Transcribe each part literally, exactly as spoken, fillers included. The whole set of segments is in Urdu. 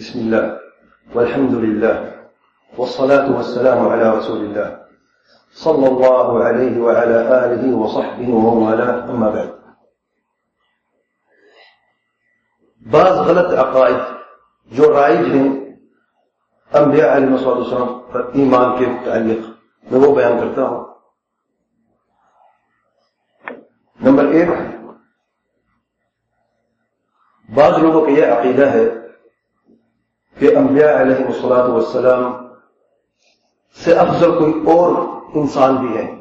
بسم الله والحمد لله والصلاة والسلام على رسول الله صلى الله عليه وعلى آله وصحبه ومن والاه أما بعد. بعض غلط عقائد جو رائج ہیں انبیاء علیہ السلام پر ایمان کے متعلق میں وہ بیان کرتا ہوں. نمبر ایک، بعض لوگوں کا یہ عقیدہ ہے کہ انبیاء علیہ الصلوۃ والسلام سے افضل کوئی اور انسان بھی ہے،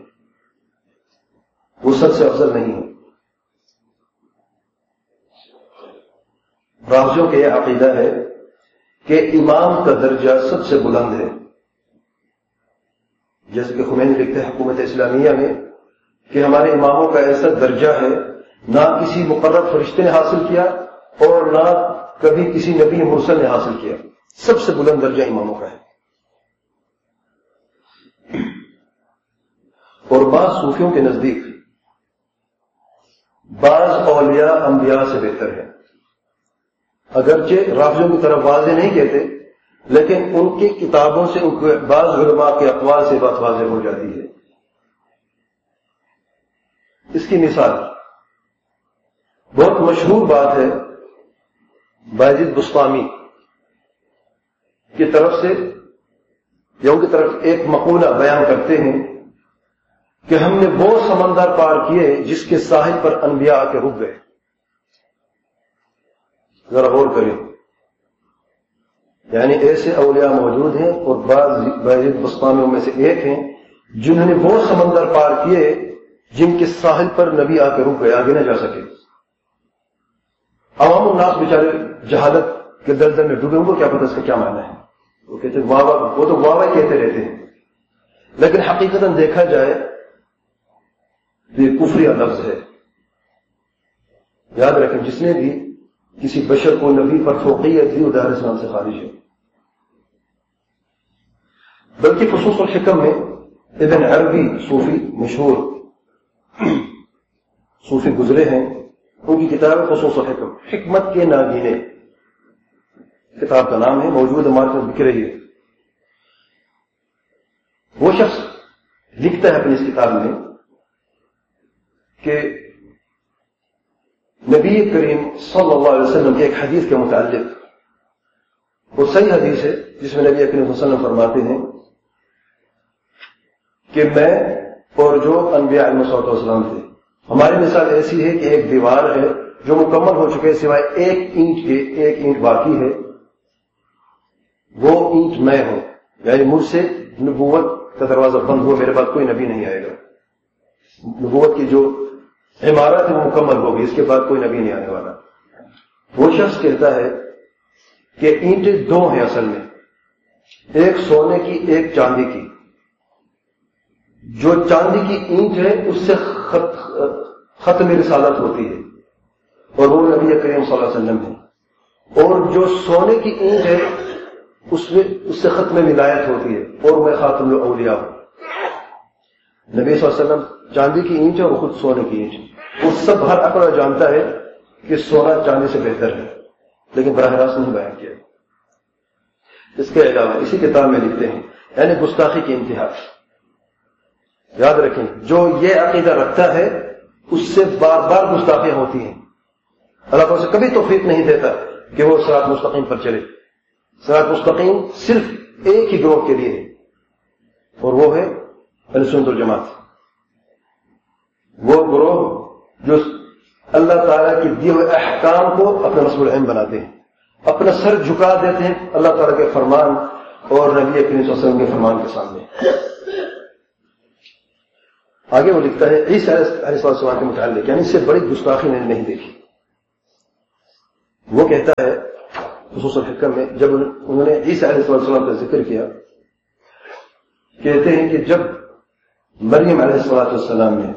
وہ سب سے افضل نہیں ہے. رافضیوں کا یہ عقیدہ ہے کہ امام کا درجہ سب سے بلند ہے، جیسے کہ خمینی لکھتے ہیں حکومت اسلامیہ میں کہ ہمارے اماموں کا ایسا درجہ ہے نہ کسی مقرر فرشتے نے حاصل کیا اور نہ کبھی کسی نبی مرسل نے حاصل کیا، سب سے بلند درجہ اماموں کا ہے. اور بعض صوفیوں کے نزدیک بعض اولیاء انبیاء سے بہتر ہے، اگرچہ رافضیوں کی طرف واضح نہیں کہتے لیکن ان کی کتابوں سے ان کے بعض علماء کے اقوال سے بات واضح ہو جاتی ہے. اس کی مثال بہت مشہور بات ہے بایزید بسطامی کی طرف سے، یا ان کی طرف ایک مقولہ بیان کرتے ہیں کہ ہم نے وہ سمندر پار کیے جس کے ساحل پر انبیاء آ کے رک گئے. ذرا غور کریں، یعنی ایسے اولیاء موجود ہیں اور بعض بایزید بسطامیوں میں سے ایک ہیں جنہوں نے وہ سمندر پار کیے جن کے ساحل پر نبی آ کے رک گئے، آگے نہ جا سکے. عوام الناس بیچارے جہالت کے دلدل میں ڈوبے، ان کو کیا پتہ اس کا کیا معنی ہے. وہ کہتے ہیں واہ واہ، وہ تو واہ واہ کہتے رہتے ہیں، لیکن حقیقتاً دیکھا جائے یہ کفری لفظ ہے. یاد رکھیں، جس نے بھی کسی بشر کو نبی پر فوقیت دی وہ دار اسلام سے خارج ہے. بلکہ خصوص الحکم میں ابن عربی صوفی مشہور صوفی گزرے ہیں، ان کی کتاب خصوص الحکم، حکمت کے ناگینے کتاب کا نام ہے، موجود ہمارے پاس بک رہی ہے. وہ شخص لکھتا ہے اپنی اس کتاب میں کہ نبی کریم صلی اللہ علیہ وسلم کی ایک حدیث کے متعلق، وہ صحیح حدیث ہے جس میں نبی کریم صلی اللہ علیہ وسلم فرماتے ہیں کہ میں اور جو انبیاء علیہ السلام تھے ہماری مثال ایسی ہے کہ ایک دیوار ہے جو مکمل ہو چکے سوائے ایک اینٹ کے، ایک اینٹ باقی ہے، وہ اینٹ میں ہوں، یعنی مجھ سے نبوت کا دروازہ بند ہوا، میرے بعد کوئی نبی نہیں آئے گا. نبوت کی جو عمارت ہے وہ مکمل ہوگی، اس کے بعد کوئی نبی نہیں آنے والا. وہ شخص کہتا ہے کہ اینٹیں دو ہیں اصل میں، ایک سونے کی ایک چاندی کی. جو چاندی کی اینٹ ہے اس سے خط ختم رسالت ہوتی ہے اور وہ نبی کریم صلی اللہ علیہ وسلم ہے، اور جو سونے کی اینٹ ہے اس میں اس سے ختم ولایت ہوتی ہے اور میں خاتم الاولیاء ہوں. نبی صلی اللہ علیہ وسلم چاندی کی اینٹ ہے اور خود سونے کی اینٹ ہے. وہ سب ہر عقل جانتا ہے کہ سونا چاندی سے بہتر ہے، لیکن براہ راست نہیں بیان کیا. اس کے علاوہ اسی کتاب میں لکھتے ہیں، یعنی گستاخی کی انتہا. یاد رکھیں، جو یہ عقیدہ رکھتا ہے اس سے بار بار گستاخیاں ہوتی ہیں. اللہ تعالیٰ سے کبھی توفیق نہیں دیتا کہ وہ صراط مستقیم پر چلے. صراط مستقیم صرف ایک ہی گروہ کے لیے ہے اور وہ ہے اہل سنت والجماعت. وہ گروہ جو اللہ تعالیٰ کے دیے ہوئے احکام کو اپنا مسئول العین بناتے ہیں، اپنا سر جھکا دیتے ہیں اللہ تعالیٰ کے فرمان اور نبی کریم صلی اللہ علیہ وسلم کے فرمان کے سامنے. آگے وہ لکھتا ہے عیسیٰ علیہ السلام کے متعلق، یعنی اس سے بڑی گستاخی نے نہیں دیکھی. وہ کہتا ہے خصوص الحکم میں، جب انہوں نے عیسیٰ علیہ السلام کا ذکر کیا، کہتے ہیں کہ جب مریم علیہ السلام نے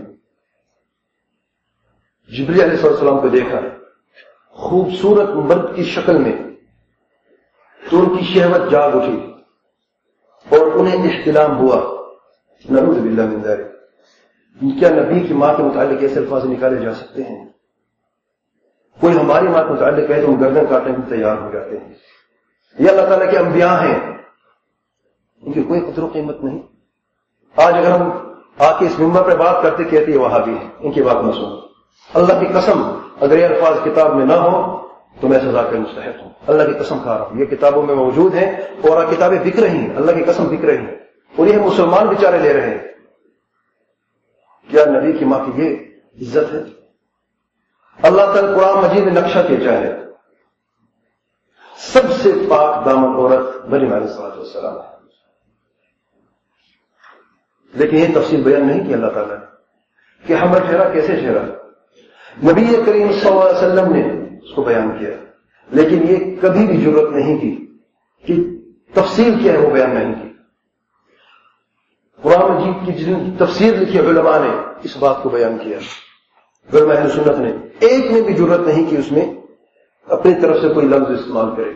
جبریل علیہ السلام کو دیکھا خوبصورت مرد کی شکل میں تو ان کی شہوت جاگ اٹھی اور انہیں احتلام ہوا. نعوذ باللہ من ذلک. کیا نبی کی ماں کے متعلق ایسے الفاظ نکالے جا سکتے ہیں؟ کوئی ہماری ماں کے متعلق کہے تو ہم گردن کاٹنے میں تیار ہو جاتے ہیں. یہ اللہ تعالیٰ کے انبیاء ہیں، ان کی کوئی قدر و قیمت نہیں. آج اگر ہم آ کے اس ممبر پہ بات کرتے کہتے یہ وہابی ہیں، ان کی بات نہ سنو. اللہ کی قسم اگر یہ الفاظ کتاب میں نہ ہو تو میں سزا کا مستحق ہوں. اللہ کی قسم کھا رہا ہوں، یہ کتابوں میں موجود ہیں اور کتابیں بک رہی ہیں، اللہ کی قسم بک رہی ہیں، اور یہ مسلمان بیچارے لے رہے ہیں. کیا نبی کی ماں کی یہ عزت ہے؟ اللہ تعالیٰ قرآن مجید میں نقشہ کھینچا ہے، سب سے پاک دامن عورت مریم علیہ الصلوۃ والسلام ہے. لیکن یہ تفصیل بیان نہیں کی اللہ تعالیٰ نے کہ حمل ٹھہرا کیسے ٹھہرا. نبی کریم صلی اللہ علیہ وسلم نے اس کو بیان کیا، لیکن یہ کبھی بھی ضرورت نہیں کی کہ تفصیل کیا ہے وہ بیان نہیں کی. قرآن مجید کی جن تفسیر لکھی علماء نے اس بات کو بیان کیا، علماء اہل سنت نے ایک میں بھی ضرورت نہیں کی اس میں اپنی طرف سے کوئی لفظ استعمال کرے.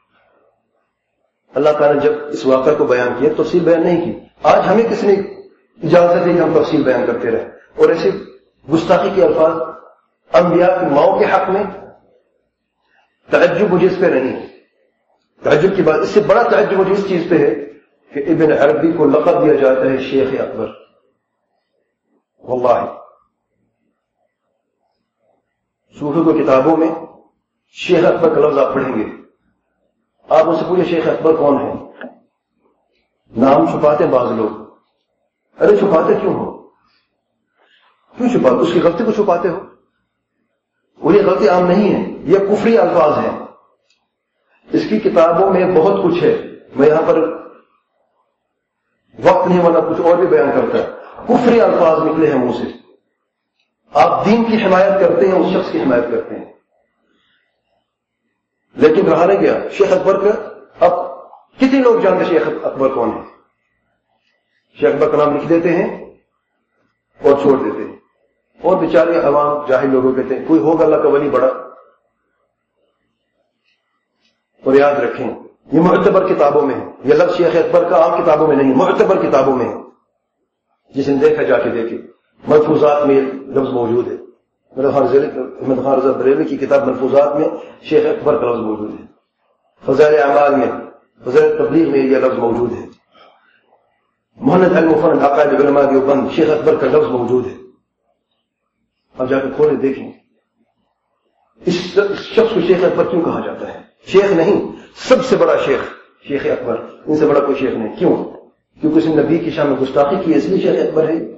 اللہ تعالیٰ نے جب اس واقعہ کو بیان کیا تفصیل بیان نہیں کی. آج ہمیں کس نے اجازت ہے کہ ہم تفصیل بیان کرتے رہیں اور ایسے گستاخی کے الفاظ انبیاء کی ماؤں کے حق میں؟ تعجب مجھے اس پہ نہیں ہے، تعجب کی بات، اس سے بڑا تعجب مجھے اس چیز پہ ہے کہ ابن عربی کو لقب دیا جاتا ہے شیخ اکبر. واللہ صوفی کو کتابوں میں شیخ اکبر کا لفظ آپ پڑھیں گے، آپ ان سے پوچھیں شیخ اکبر کون ہے؟ نام چھپاتے ہیں بعض لوگ. ارے چھپاتے کیوں ہو؟ کیوں چھپاتے؟ اس کی غلطی کو چھپاتے ہو؟ اور یہ غلطی عام نہیں ہے، یہ کفری الفاظ ہیں. اس کی کتابوں میں بہت کچھ ہے، میں یہاں پر وقت نہیں ورنہ کچھ اور بھی بیان کرتا ہے. کفری الفاظ نکلے ہیں منہ سے. آپ دین کی حمایت کرتے ہیں، اس شخص کی حمایت کرتے ہیں. لیکن رہا نہیں گیا شیخ اکبر کا. اب کتنے لوگ جانتے شیخ اکبر کون ہے؟ شیخ اکبر کا نام لکھ دیتے ہیں اور چھوڑ دیتے ہیں، اور بیچارے عوام جاہل لوگوں کہتے ہیں کوئی ہوگا اللہ کا ولی بڑا. اور یاد رکھیں یہ معتبر کتابوں میں ہے، یہ لفظ شیخ اکبر کا عام کتابوں میں نہیں، معتبر کتابوں میں ہے. جس نے دیکھا جا کے دیکھے، ملفوظات میں لفظ موجود ہے. احمد خان رضا بریلوی کی کتاب ملفوظات میں شیخ اکبر کا لفظ موجود ہے. فضائل اعمال میں، فضائل تبلیغ میں یہ لفظ موجود ہے. محمد المفرد عقائد علماء دیوبند شیخ اکبر کا لفظ موجود ہے. اب جا کے کھولے دیکھیں اس شخص کو شیخ اکبر کیوں کہا جاتا ہے. شیخ نہیں، سب سے بڑا شیخ شیخ اکبر، ان سے بڑا کوئی شیخ نہیں. کیوں؟ کیونکہ اس نے نبی کی شان میں گستاخی کی اس لیے شیخ اکبر ہے.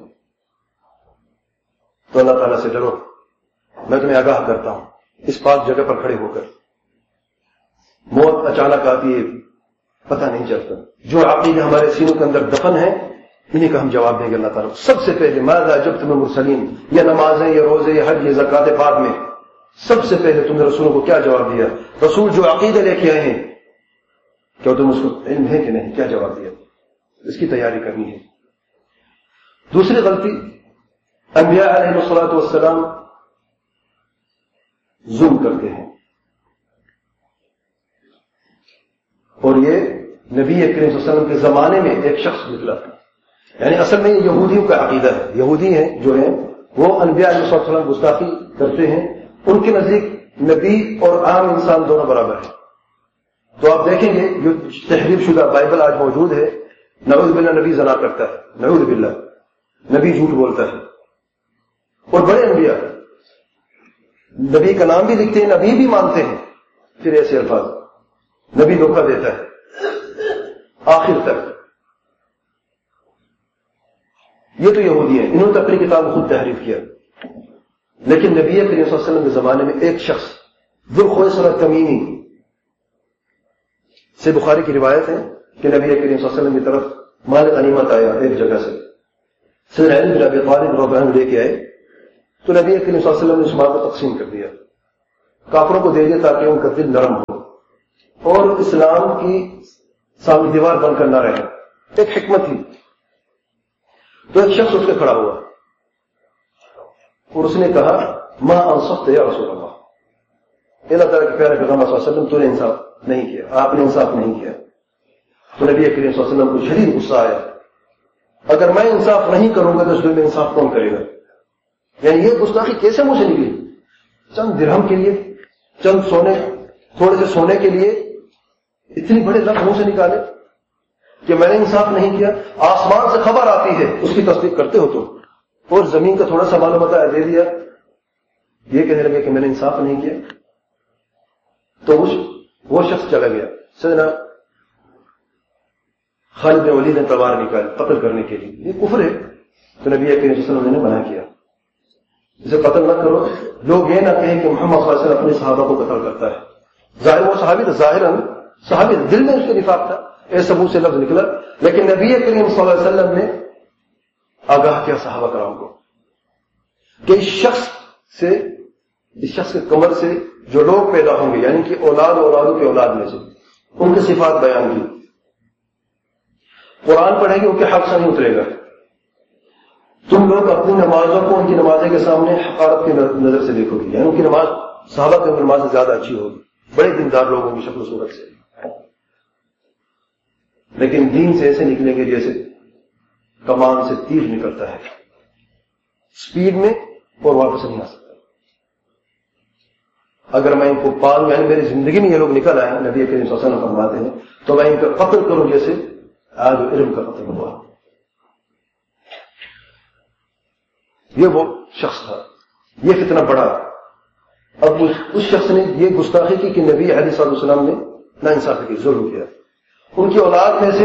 تو اللہ تعالیٰ سے ڈرو. میں تمہیں آگاہ کرتا ہوں اس پاک جگہ پر کھڑے ہو کر، موت اچانک آتی ہے پتہ نہیں چلتا. جو عقیدے ہمارے سینوں کے اندر دفن ہیں انہیں کا ہم جواب دیں گے اللہ تعالیٰ. سب سے پہلے ماذا اجبتم المرسلین، یہ نمازیں، یہ روزے، یہ حج، یہ زکوٰۃ بعد میں. سب سے پہلے تم نے رسولوں کو کیا جواب دیا؟ رسول جو عقیدے لے کے آئے ہیں کیا تم اس کو علم ہے کہ نہیں؟ کیا جواب دیا؟ اس کی تیاری کرنی ہے. دوسری غلطی، انبیاء علیہ الصلوۃ والسلام ظلم کرتے ہیں، اور یہ نبی کریم صلی اللہ علیہ وسلم کے زمانے میں ایک شخص نکلا. یعنی اصل میں یہودیوں کا عقیدہ ہے، یہودی ہیں جو ہیں وہ انبیاء علیہ السلام گستاخی کرتے ہیں. ان کے نزدیک نبی اور عام انسان دونوں برابر ہیں. تو آپ دیکھیں گے جو تحریف شدہ بائبل آج موجود ہے، نعوذ باللہ نبی زنا کرتا ہے، نعوذ باللہ نبی جھوٹ بولتا ہے. اور بڑے انبیاء نبی کا نام بھی لکھتے ہیں، نبی بھی مانتے ہیں، پھر ایسے الفاظ نبی دھوکہ دیتا ہے آخر تک. یہ تو یہودی ہیں، انہوں نے اپنی کتاب خود تحریف کیا. لیکن نبی کریم صلی اللہ علیہ وسلم کے زمانے میں ایک شخص ذو الخویصرہ تمیمی سے بخاری کی روایت ہے کہ نبی کریم صلی اللہ علیہ وسلم کی طرف مال غنیمت آیا ایک جگہ سے. سیدنا علی بن ابی طالب رضی اللہ عنہ لے کے آئے تو نبی کریم صلی اللہ علیہ وسلم نے اس مال کو تقسیم کر دیا، کافروں کو دے دیا تاکہ ان کا دل نرم ہو اور اسلام کی سامنے دیوار بن کر نہ رہے. ایک حکمت تھی. تو ایک شخص اس پہ کھڑا ہوا اور اس نے کہا ما انصفت یا رسول اللہ، اللہ تعالیٰ کے پیارے پیغمبر صلی اللہ علیہ وسلم تو نے انصاف نہیں کیا، آپ نے انصاف نہیں کیا. تو نبی کریم صلی اللہ علیہ وسلم کو شدید غصہ آیا، اگر میں انصاف نہیں کروں گا تو اس دنیا میں انصاف کون کرے گا؟ یعنی یہ گستاخی کیسے منہ سے نکلی؟ چند درہم کے لیے، چند سونے، تھوڑے سے سونے کے لیے اتنی بڑے لفظ منہ سے نکالے کہ میں نے انصاف نہیں کیا. آسمان سے خبر آتی ہے, اس کی تصدیق کرتے ہو تم, اور زمین کا تھوڑا سا معلوم بتایا دے دیا, یہ کہنے لگے کہ میں نے انصاف نہیں کیا. تو وہ شخص چلا گیا. سیدنا خالد بن ولید نے تلوار نکالی قتل کرنے کے لیے. یہ کفر ہے, تو نبی کریم صلی اللہ علیہ وسلم نے منع کیا, اسے قتل نہ کرو. لوگ یہ نہ کہیں کہ محمد صلی اللہ علیہ وسلم اپنے صحابہ کو قتل کرتا ہے. ظاہر وہ صحابی تھا, ظاہراً صحابی, دل میں اس کے نفاق تھا, ایسا منہ سے لفظ نکلا. لیکن نبی کریم صلی اللہ علیہ وسلم نے آگاہ کیا صحابہ کرام کو کہ اس شخص سے, اس شخص کے کمر سے جو لوگ پیدا ہوں گے, یعنی کہ اولاد اولادوں کی اولاد میں سے, ان کی صفات بیان کی. قرآن پڑھیں گے ان کے حق سے نہیں اترے گا. تم لوگ اپنی نمازوں کو ان کی نمازیں کے سامنے حقارت کی نظر سے دیکھو گے, یعنی ان کی نماز صحابہ کی نماز سے زیادہ اچھی ہوگی, بڑے دیندار لوگوں کی شکل و صورت سے, لیکن دین سے ایسے نکلیں گے جیسے کمان سے تیر نکلتا ہے, سپیڈ میں, اور واپس نہیں آ سکتا. اگر میں ان کو پالوں, یعنی میری زندگی میں یہ لوگ نکل آئے, نبی کریم صلی اللہ علیہ وسلم فرماتے ہیں, تو میں ان کا قتل کروں جیسے آج علم کا قتل ہوا. یہ وہ شخص تھا, یہ فتنہ بڑا. اب اس شخص نے یہ گستاخی کی کہ نبی علیہ الصلوۃ والسلام نے ناانصافی کی, ظلم کیا. ان کی اولاد میں سے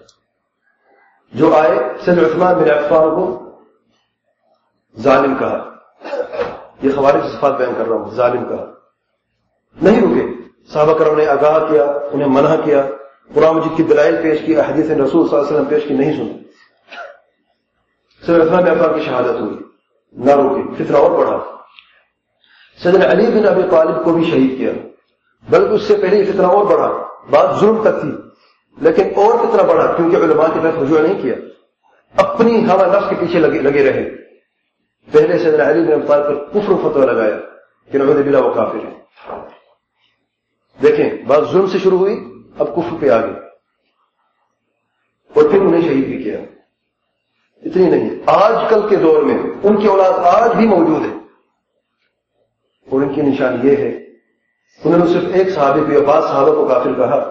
جو آئے, سیدنا عثمان بن عفان کو ظالم کہا. یہ خوارج کی صفات بیان کر رہا ہوں, ظالم کہا. نہیں رکے, صحابہ کرام نے آگاہ کیا, انہیں منع کیا, قرآن مجید کی دلائل پیش کی, احادیث رسول صلی اللہ علیہ وسلم پیش کی, نہیں سنی. سیدنا عثمان بن عفان کی شہادت ہوئی, نہ روکے, فتنہ اور بڑھا. سیدنا علی بن ابی طالب کو بھی شہید کیا, بلکہ اس سے پہلے یہ فتنہ اور بڑھا. بات ظلم تک تھی, لیکن اور فتنہ بڑھا کیونکہ علماء کی طرف رجوع نہیں کیا, اپنی ہوا نفس کے پیچھے لگے, لگے رہے. پہلے سیدنا علی بن ابی طالب پر کفر و فتویٰ لگایا کہ نعوذ باللہ وہ کافر ہے. دیکھیں, بات ظلم سے شروع ہوئی, اب کفر پہ آ گئی, اور پھر انہیں شہید بھی کیا. اتنی نہیں, آج کل کے دور میں ان کی اولاد آج بھی موجود ہے, اور ان کی نشان یہ ہے, انہوں نے صرف ایک صحابی کو یا بعض صحابہ کو کافر کہا,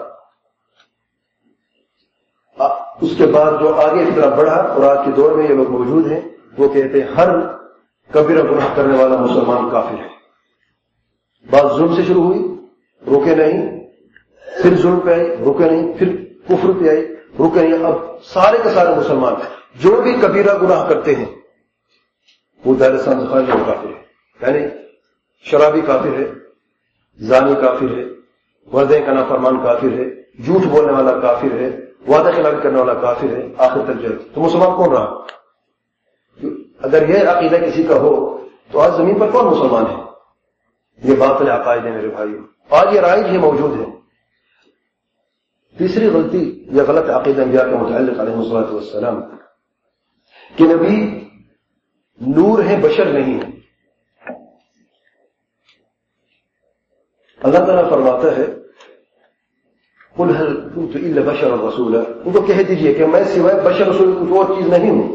اس کے بعد جو آگے اتنا بڑھا, اور آج کے دور میں یہ لوگ موجود ہیں, وہ کہتے ہیں ہر کبیرہ گناہ کرنے والا مسلمان کافر ہے. بات ظلم سے شروع ہوئی, روکے نہیں, پھر ظلم پہ آئی, روکے نہیں, پھر کفر پہ آئی, روکے نہیں. اب سارے کے سارے مسلمان جو بھی کبیرہ گناہ کرتے ہیں وہ دائرہ اسلام سے خارج وہ کافر ہے. یعنی شرابی کافر ہے, زانی کافر ہے, والدین کا نافرمان کافر ہے, جھوٹ بولنے والا کافر ہے, وعدہ خلافی کرنے والا کافر ہے, آخر تک جائے. تو مسلمان کون رہا؟ اگر یہ عقیدہ کسی کا ہو تو آج زمین پر کون مسلمان ہے؟ یہ باطل عقائد ہے میرے بھائی, آج یہ رائج یہ موجود ہے. تیسری غلطی یا غلط عقیدہ انبیاء کے متعلق علیہ الصلوۃ والسلام کہ نبی نور ہے, بشر نہیں ہے. اللہ تعالیٰ فرماتا ہے قل هل كنت الا بشرا رسولا, ان کو کہہ دیجئے کہ میں سوائے بشر رسول کچھ اور چیز نہیں ہوں.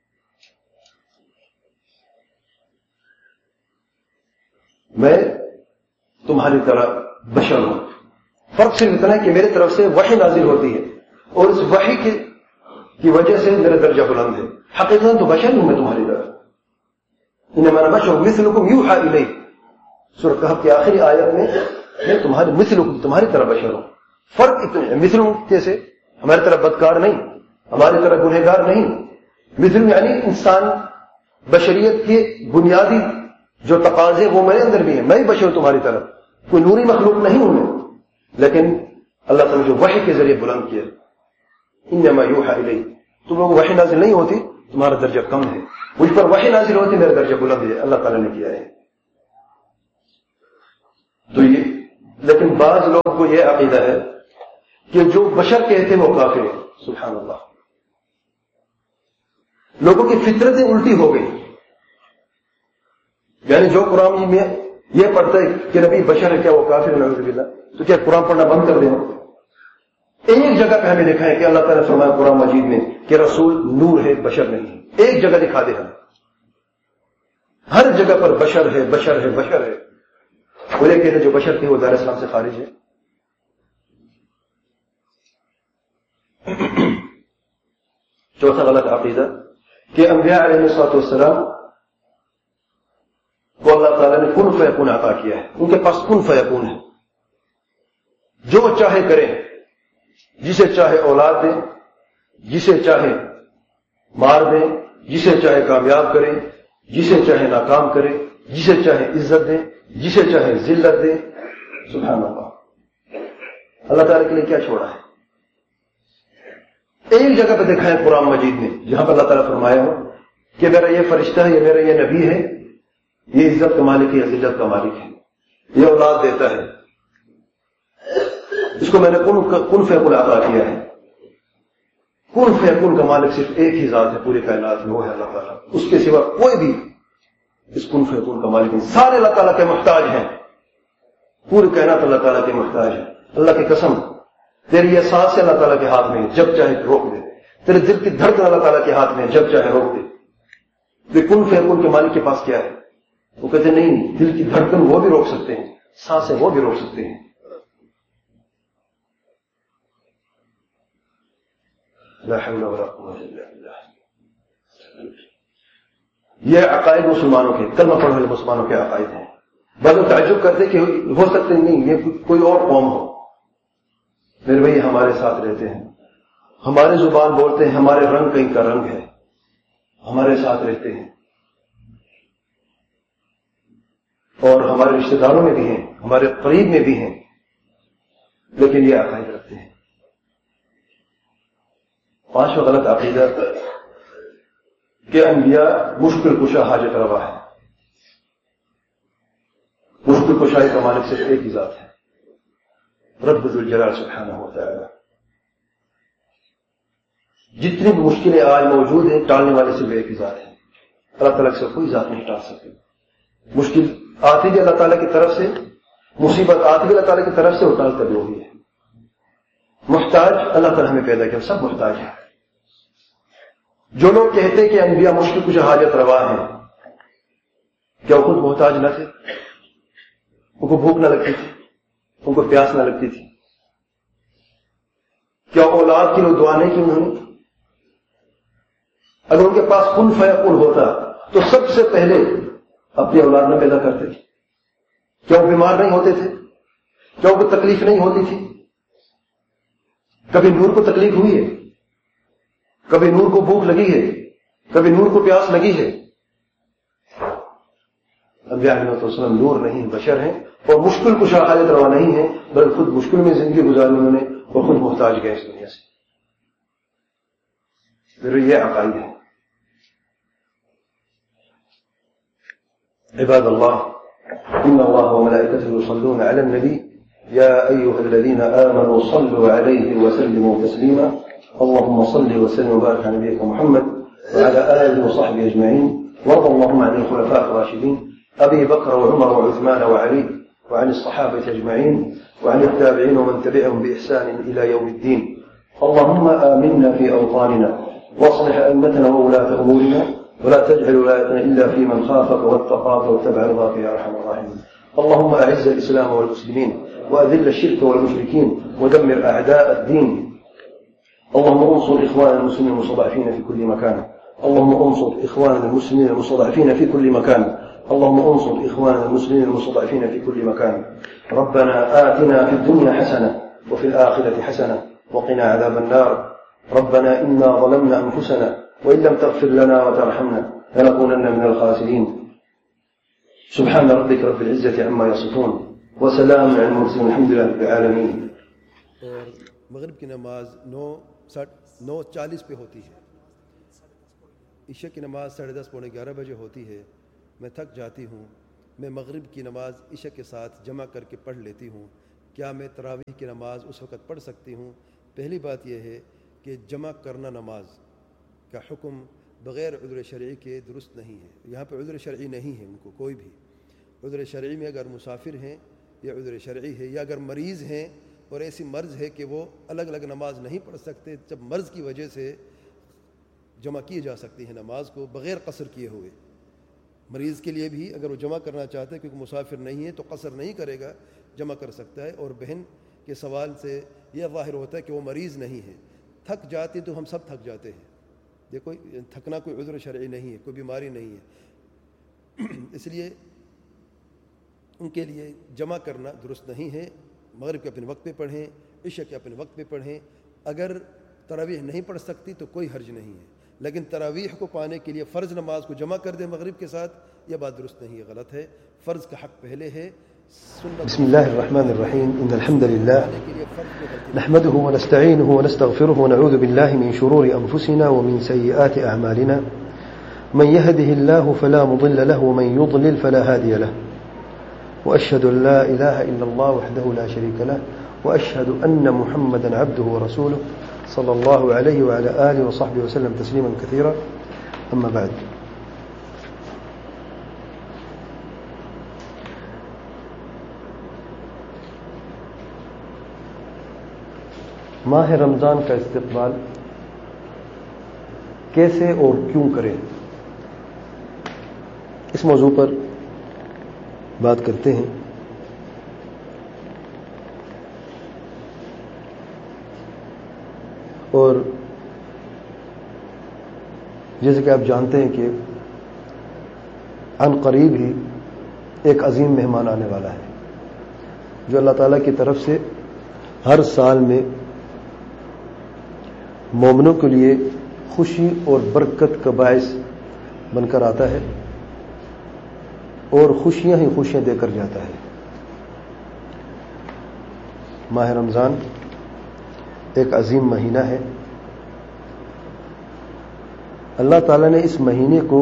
میں تمہاری طرح بشر ہوں. فرق صرف اتنا ہے کہ میری طرف سے وحی نازل ہوتی ہے, اور اس وحی کی, کی وجہ سے میرا درجہ بلند ہے. حقیقت تو بشر ہوں میں تمہاری طرح. انما انا بشر مثلکم یوحى الی, سورۃ کہف کی آخری آیت میں میں تمہاری مثلکم, تمہاری طرح بشر ہوں. فرق اتنا ہے, مثلکم کیسے, ہماری طرح بدکار نہیں, ہماری طرح گنہگار نہیں. مثل یعنی انسان بشریت کے بنیادی جو تقاضے وہ میرے اندر بھی ہیں, میں بشر ہوں تمہاری طرح, کوئی نوری مخلوق نہیں ہوں میں. لیکن اللہ تعالیٰ جو وحی کے ذریعے بلند کیا, انما یوحى الی, تم لوگ وحی نازل نہیں ہوتی تمہارا درجہ کم ہے, مجھ پر وحی نازل ہوتی میرا درجہ بلند ہے, اللہ تعالیٰ نے کیا ہے. تو یہ, لیکن بعض لوگوں کو یہ عقیدہ ہے کہ جو بشر کہتے ہیں وہ کافر ہیں. سبحان اللہ, لوگوں کی فطرتیں الٹی ہو گئی. یعنی جو قرآن میں یہ پڑھتا ہے کہ نبی بشر ہے, کیا وہ کافر ہے؟ نعوذ باللہ. تو کیا قرآن پڑھنا بند کر دیں؟ ایک جگہ پہ ہمیں لکھا ہے کہ اللہ تعالیٰ نے فرمایا قرآن مجید میں کہ رسول نور ہے, بشر نہیں. ایک جگہ دکھا دے, ہم ہر جگہ پر بشر ہے, بشر ہے, بشر ہے. وہ یہ کہتے جو بشر تھے وہ دار اسلام سے خارج ہے. چوتھا غلط عقیدہ کہ انبیاء علیہ الصلوۃ والسلام کو اللہ تعالیٰ نے کن فیکون عطا کیا ہے، ان کے پاس کن فیکون ہے، جو چاہے کریں، جسے چاہے اولاد دیں، جسے چاہے مار دیں، جسے چاہے کامیاب کریں، جسے چاہے ناکام کریں، جسے چاہے عزت دیں، جسے چاہے ذلت دیں. سبحان اللہ. اللہ تعالیٰ کے لیے کیا چھوڑا ہے؟ ایک جگہ پہ دیکھا ہے قرآن مجید میں جہاں پر اللہ تعالیٰ فرمایا ہو کہ میرا یہ فرشتہ ہے، یہ میرا یہ نبی ہے، یہ عزت کا مالک ہے، ذلت کا مالک ہے، یہ اولاد دیتا ہے، اس کو میں نے کن کن فیکون عطا کیا ہے. کن فیکون کا مالک صرف ایک ہی ذات ہے پوری کائنات میں، وہ ہے اللہ تعالیٰ. اس کے سوا کوئی بھی اس کن فیکون کا مالک نہیں. سارے اللہ تعالیٰ کے محتاج ہیں، پوری کائنات اللہ تعالیٰ کے محتاج ہے. اللہ کی قسم، تیری یہ سانس اللہ تعالیٰ کے ہاتھ میں ہے، جب چاہے روک دے. تیرے دل کی دھڑکن اللہ تعالیٰ کے ہاتھ میں ہے، جب چاہے روک دے. تو کن فیکون کے مالک کے پاس کیا ہے؟ وہ کہتے نہیں، دل کی دھڑکن وہ بھی روک سکتے ہیں، سانسیں وہ بھی روک سکتے ہیں. لا حول ولا قوة الا بالله. یہ عقائد مسلمانوں کے، کلمہ پڑھنے والے مسلمانوں کے عقائد ہیں. بعض تعجب کرتے کہ ہو سکتے نہیں یہ کوئی اور قوم ہو. میرے بھائی ہمارے ساتھ رہتے ہیں، ہمارے زبان بولتے ہیں، ہمارے رنگ کہیں کا رنگ ہے، ہمارے ساتھ رہتے ہیں، اور ہمارے رشتہ داروں میں بھی ہیں، ہمارے قریب میں بھی ہیں، لیکن یہ عقائد رکھتے ہیں. پانچواں غلط عقیدہ کہ انبیاء مشکل کشا حاجت روا ہے. مشکل کشائی کا مالک صرف ایک ہی ذات ہے، رب ذو الجلال سبحانہ و تعالی. جتنی بھی مشکلیں آج موجود ہیں ٹالنے والے صرف ایک ہی ذات ہے. اللہ تعالیٰ سے کوئی ذات نہیں ٹال سکتی. مشکل آتی بھی اللہ تعالیٰ کی طرف سے، مصیبت آتی بھی اللہ تعالیٰ کی طرف سے، اور ٹالتا بھی وہی ہے. محتاج اللہ تعالیٰ ہمیں پیدا کیا، سب محتاج ہیں. جو لوگ کہتے کہ انبیاء مشکل کچھ حاجت روا ہیں، کیا وہ خود محتاج نہ تھے؟ ان کو بھوک نہ لگتی تھی؟ ان کو پیاس نہ لگتی تھی؟ کیا اولاد کی لوگ دعا نہیں کی انہوں نے؟ اگر ان کے پاس کن فیکون ہوتا تو سب سے پہلے اپنی اولاد نہ پیدا کرتے؟ کیا وہ بیمار نہیں ہوتے تھے؟ کیا ان کو تکلیف نہیں ہوتی تھی؟ کبھی نور کو تکلیف ہوئی ہے؟ کبھی نور کو بھوک لگی ہے؟ کبھی نور کو پیاس لگی ہے؟ انبیاء علیہ السلام نور نہیں، بشر ہیں، اور مشکل کشا حاجت روا نہیں ہے، بلکہ خود مشکل میں زندگی گزاری انہوں نے، اور خود محتاج گئے اس دنیا سے. پھر یہ عقائد ہے. عباد اللہ، ان اللہ وملائکته یصلون علی النبی یا ایها الذین آمنوا صلوا علیہ وسلموا تسلیما. اللهم صل وسلم وبارك على نبيك محمد وعلى آله وصحبه أجمعين. وارض اللهم عن الخلفاء الراشدين أبي بكر وعمر وعثمان وعلي وعن الصحابة أجمعين وعن التابعين ومن تبعهم بإحسان إلى يوم الدين. اللهم آمنا في أوطاننا واصلح أئمتنا وولاة أمورنا ولا تجعل ولايتنا إلا في من خافك واتقاك واتبع رضاك يا أرحم الراحمين. اللهم أعز الإسلام والمسلمين وأذل الشرك والمشركين ودمر أعداء الدين. اللهم انصر إخواننا المسلمين المستضعفين في كل مكان. اللهم انصر إخواننا المسلمين المستضعفين في كل مكان. اللهم انصر إخواننا المسلمين المستضعفين في كل مكان. ربنا آتنا في الدنيا حسنة وفي الآخرة حسنة وقنا عذاب النار. ربنا إنا ظلمنا أنفسنا وإن لم تغفر لنا وترحمنا لنكونن من الخاسرين. سبحان ربك رب العزة عما يصفون وسلام على المرسلين الحمد لله رب العالمين. مغرب کی نماز نو نو چالیس پہ ہوتی ہے. عشاء کی نماز ساڑھے دس پونے گیارہ بجے ہوتی ہے. میں تھک جاتی ہوں. میں مغرب کی نماز عشاء کے ساتھ جمع کر کے پڑھ لیتی ہوں. کیا میں تراویح کی نماز اس وقت پڑھ سکتی ہوں؟ پہلی بات یہ ہے کہ جمع کرنا نماز کا حکم بغیر عذر شرعی کے درست نہیں ہے. یہاں پہ عذر شرعی نہیں ہے ان کو کوئی بھی. عذر شرعی میں اگر مسافر ہیں یا عذر شرعی ہے، یا اگر مریض ہیں اور ایسی مرض ہے کہ وہ الگ الگ نماز نہیں پڑھ سکتے، جب مرض کی وجہ سے جمع کی جا سکتی ہے نماز کو بغیر قصر کیے ہوئے. مریض کے لیے بھی اگر وہ جمع کرنا چاہتا ہے کیونکہ مسافر نہیں ہے تو قصر نہیں کرے گا، جمع کر سکتا ہے. اور بہن کے سوال سے یہ ظاہر ہوتا ہے کہ وہ مریض نہیں ہے. تھک جاتے تو ہم سب تھک جاتے ہیں. دیکھو تھکنا کوئی عذر شرعی نہیں ہے, کوئی بیماری نہیں ہے. اس لیے ان کے لیے جمع کرنا درست نہیں ہے. مغرب کے اپنے وقت پہ پڑھیں, عشاء کے اپنے وقت پہ پڑھیں. اگر تراویح نہیں پڑھ سکتی تو کوئی حرج نہیں ہے, لیکن تراویح کو پانے کے لیے فرض نماز کو جمع کر دیں مغرب کے ساتھ, یہ بات درست نہیں ہے, غلط ہے. فرض کا حق پہلے ہے. بسم الله الرحمن الرحيم. إن الحمد لله نحمده ونستعينه ونستغفره ونعوذ بالله من شرور أنفسنا ومن سيئات أعمالنا. من يهده الله فلا مضل له ومن يضلل فلا هادي له. وأشهد أن لا إله إلا الله وحده لا شريك له وأشهد أن محمدا عبده ورسوله صلى الله عليه وعلى آله وصحبه وسلم تسليما كثيرا. أما بعد, ماہ رمضان کا استقبال کیسے اور کیوں کریں, اس موضوع پر بات کرتے ہیں. اور جیسے کہ آپ جانتے ہیں کہ عن قریب ہی ایک عظیم مہمان آنے والا ہے, جو اللہ تعالیٰ کی طرف سے ہر سال میں مومنوں کے لیے خوشی اور برکت کا باعث بن کر آتا ہے اور خوشیاں ہی خوشیاں دے کر جاتا ہے. ماہ رمضان ایک عظیم مہینہ ہے. اللہ تعالیٰ نے اس مہینے کو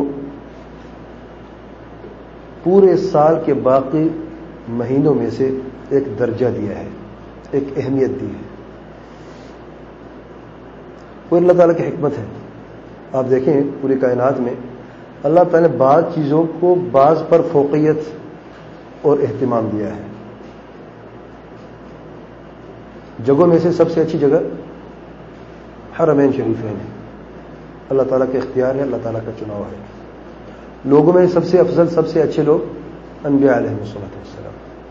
پورے سال کے باقی مہینوں میں سے ایک درجہ دیا ہے, ایک اہمیت دی ہے. وہ اللہ تعالیٰ کی حکمت ہے. آپ دیکھیں پوری کائنات میں اللہ تعالیٰ نے بعض چیزوں کو بعض پر فوقیت اور اہتمام دیا ہے. جگہوں میں سے سب سے اچھی جگہ حرمین شریفین ہے, اللہ تعالیٰ کا اختیار ہے, اللہ تعالیٰ کا چناؤ ہے. لوگوں میں سب سے افضل, سب سے اچھے لوگ انبیاء علیہ الصلوۃ والسلام.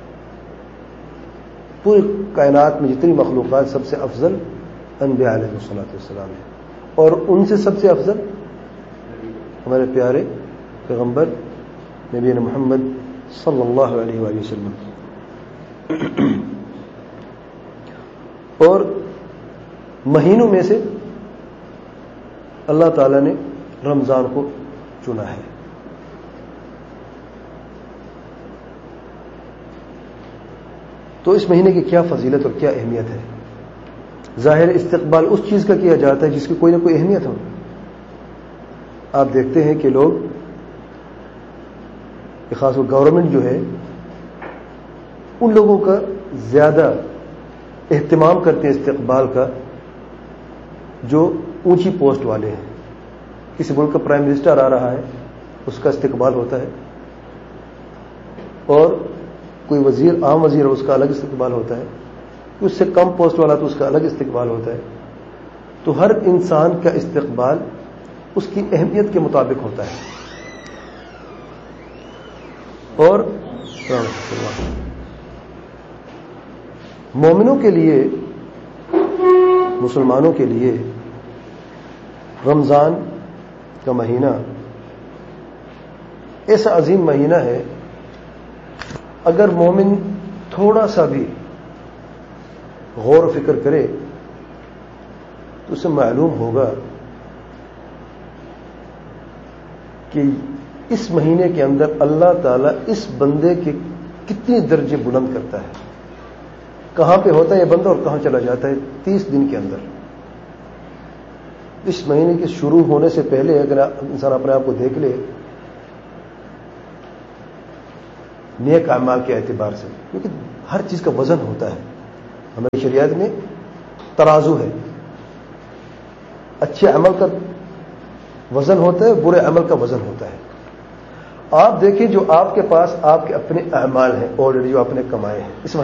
پوری کائنات میں جتنی مخلوقات سب سے افضل انبیاء علیہ الصلوۃ والسلام ہے, اور ان سے سب سے افضل ہمارے پیارے پیغمبر نبی محمد صلی اللہ علیہ وآلہ وسلم. اور مہینوں میں سے اللہ تعالیٰ نے رمضان کو چنا ہے. تو اس مہینے کی کیا فضیلت اور کیا اہمیت ہے؟ ظاہر استقبال اس چیز کا کیا جاتا ہے جس کی کوئی نہ کوئی اہمیت ہو. آپ دیکھتے ہیں کہ لوگ, خاص طور گورنمنٹ جو ہے, ان لوگوں کا زیادہ اہتمام کرتے ہیں استقبال کا جو اونچی پوسٹ والے ہیں. کسی ملک کا پرائم منسٹر آ رہا ہے, اس کا استقبال ہوتا ہے, اور کوئی وزیر, عام وزیر, اس کا الگ استقبال ہوتا ہے. اس سے کم پوسٹ والا تو اس کا الگ استقبال ہوتا ہے. تو ہر انسان کا استقبال اس کی اہمیت کے مطابق ہوتا ہے. اور مومنوں کے لیے, مسلمانوں کے لیے رمضان کا مہینہ ایسا عظیم مہینہ ہے, اگر مومن تھوڑا سا بھی غور و فکر کرے تو اسے معلوم ہوگا کہ اس مہینے کے اندر اللہ تعالیٰ اس بندے کے کتنے درجے بلند کرتا ہے. کہاں پہ ہوتا ہے یہ بندہ اور کہاں چلا جاتا ہے تیس دن کے اندر. اس مہینے کے شروع ہونے سے پہلے اگر انسان اپنے آپ کو دیکھ لے نیک اعمال کے اعتبار سے, کیونکہ ہر چیز کا وزن ہوتا ہے. ہماری شریعت میں ترازو ہے, اچھے عمل کا وزن ہوتا ہے, برے عمل کا وزن ہوتا ہے. آپ دیکھیں جو آپ کے پاس آپ کے اپنے اعمال ہیں آلریڈی جو آپ نے کمائے ہیں, اس